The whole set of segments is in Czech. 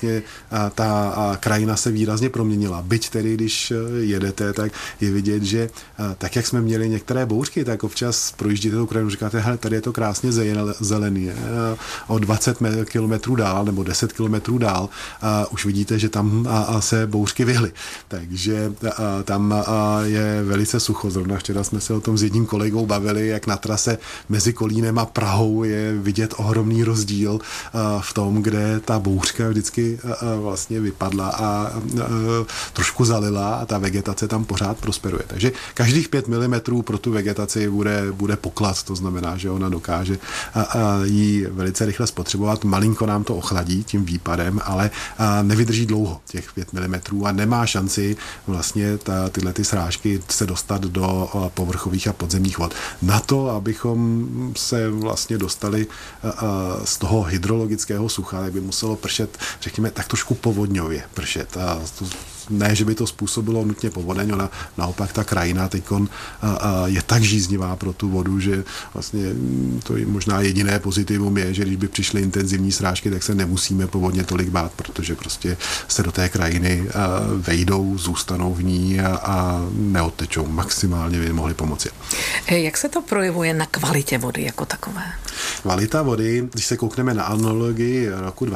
vlastně ta krajina se výrazně proměnila. Byť tedy, když jedete, tak je vidět, že tak, jak jsme měli některé bouřky, tak občas projíždíte tou krajinu, říkáte, hele, tady je to krásně zelený. O 20 kilometrů dál nebo 10 kilometrů dál už vidíte, že tam se bouřky vyhly. Takže tam je velice sucho. Zrovna včera jsme se o tom s jedním kolegou bavili, jak na trase mezi Kolínem a Prahou je vidět ohromný rozdíl v tom, kde ta bouřka vždycky vlastně vypadla a trošku zalila a ta vegetace tam pořád prosperuje. Takže každých 5 mm pro tu vegetaci bude poklad, to znamená, že ona dokáže ji velice rychle spotřebovat. Malinko nám to ochladí tím výpadem, ale nevydrží dlouho těch 5 mm a nemá šanci vlastně tyhle ty srážky se dostat do povrchových a podzemních vod. Na to, abychom se vlastně dostali z toho hydrologického sucha, tak by muselo pršet, řekněme, tak trošku povodňově pršet. Ne, že by to způsobilo nutně povodeň, ona naopak ta krajina teďkon je tak žíznivá pro tu vodu, že vlastně to je možná jediné pozitivum je, že když by přišly intenzivní srážky, tak se nemusíme povodně tolik bát, protože prostě se do té krajiny vejdou, zůstanou v ní a neodtečou. Maximálně by mohly pomoci. Jak se to projevuje na kvalitě vody jako takové? Kvalita vody, když se koukneme na analogii roku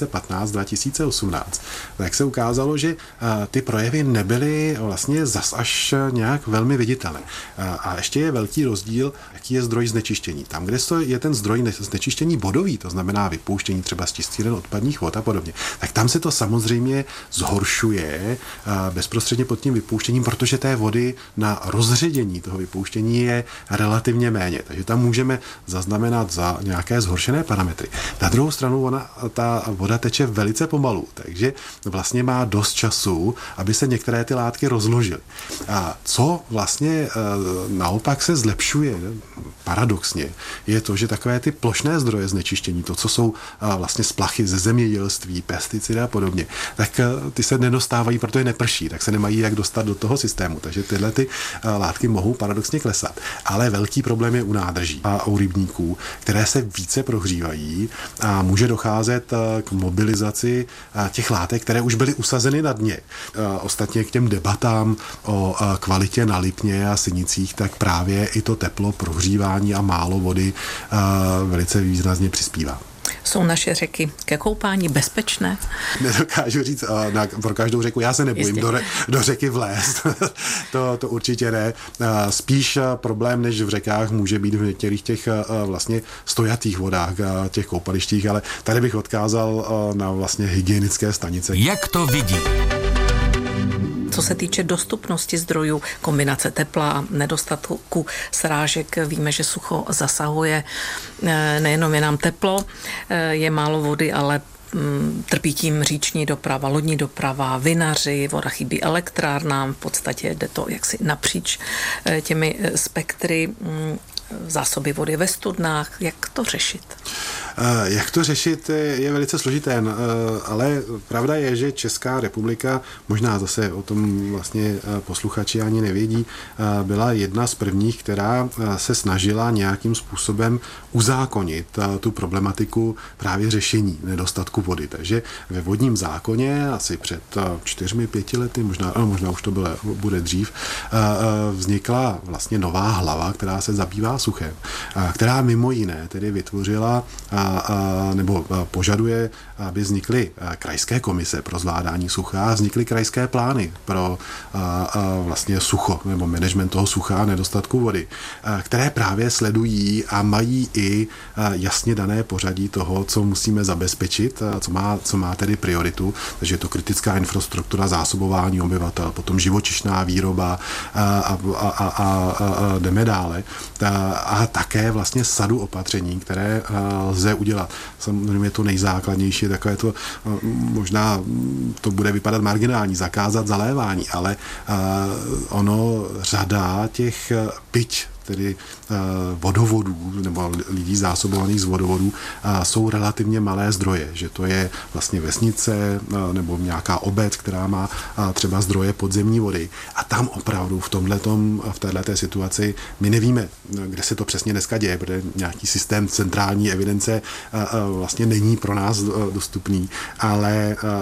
2015-2018, tak se ukázalo, že ty projevy nebyly vlastně zas až nějak velmi viditelné. A ještě je velký rozdíl, jaký je zdroj znečištění. Tam, kde je ten zdroj znečištění bodový, to znamená vypouštění třeba z čistíren odpadních vod a podobně, tak tam se to samozřejmě zhoršuje bezprostředně pod tím vypouštěním, protože té vody na rozředění toho vypouštění je relativně méně. Takže tam můžeme zaznamenat za nějaké zhoršené parametry. Na druhou stranu ta voda teče velice pomalu, takže vlastně má dost času, aby se některé ty látky rozložily. A co vlastně naopak se zlepšuje paradoxně, je to, že takové ty plošné zdroje znečištění, to, co jsou vlastně splachy ze zemědělství, pesticidy a podobně, tak ty se nedostávají, protože neprší, tak se nemají jak dostat do toho systému. Takže tyhle ty látky mohou paradoxně klesat. Ale velký problém je u nádrží a u rybníků, které se více prohřívají a může docházet k mobilizaci těch látek, které už byly usazeny na dně. Ostatně k těm debatám o kvalitě na Lipně a Synicích, tak právě i to teplo, prohřívání a málo vody velice výrazně přispívá. Jsou naše řeky ke koupání bezpečné? Nedokážu říct pro každou řeku. Já se nebojím do řeky vlézt. to určitě ne. Spíš problém, než v řekách, může být v některých těch vlastně stojatých vodách, těch koupalištích, ale tady bych odkázal na vlastně hygienické stanice. Jak to vidí? Co se týče dostupnosti zdrojů, kombinace tepla a nedostatku srážek, víme, že sucho zasahuje, nejenom je nám teplo, je málo vody, ale trpí tím říční doprava, lodní doprava, vinaři, voda chybí elektrárnám, v podstatě jde to jaksi napříč těmi spektry, zásoby vody ve studnách. Jak to řešit? Jak to řešit je velice složité, ale pravda je, že Česká republika, možná zase o tom vlastně posluchači ani nevědí, byla jedna z prvních, která se snažila nějakým způsobem uzákonit tu problematiku právě řešení nedostatku vody. Takže ve vodním zákoně asi před 4-5 lety, možná už to bude dřív, vznikla vlastně nová hlava, která se zabývá suchem, která mimo jiné tedy vytvořila nebo požaduje, aby vznikly krajské komise pro zvládání sucha a vznikly krajské plány pro vlastně sucho nebo management toho sucha a nedostatku vody, které právě sledují a mají i jasně dané pořadí toho, co musíme zabezpečit, co má tedy prioritu, takže je to kritická infrastruktura, zásobování obyvatel, potom živočišná výroba a jdeme dále. A také vlastně sadu opatření, které lze udělat. Samozřejmě to nejzákladnější je takové to, možná to bude vypadat marginální, zakázat zalévání, ale ono řada těch byť tedy vodovodů nebo lidí zásobovaných z vodovodů jsou relativně malé zdroje, že to je vlastně vesnice nebo nějaká obec, která má třeba zdroje podzemní vody. A tam opravdu v této situaci my nevíme, kde se to přesně dneska děje, protože nějaký systém centrální evidence vlastně není pro nás dostupný, ale